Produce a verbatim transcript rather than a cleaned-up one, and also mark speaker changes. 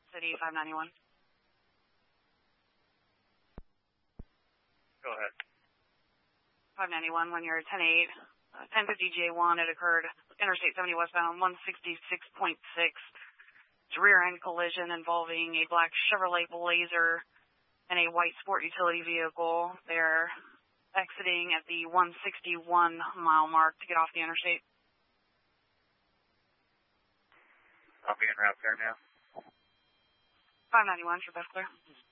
Speaker 1: City five ninety-one.
Speaker 2: Go ahead.
Speaker 1: five ninety-one, when you're ten eight, uh, ten fifty J one, it occurred Interstate seventy westbound, one sixty-six point six. It's a rear-end collision involving a black Chevrolet Blazer and a white sport utility vehicle. They're exiting at the one sixty-one mile mark to get off the interstate.
Speaker 2: I'll be en route there now.
Speaker 1: five ninety-one, for best clear.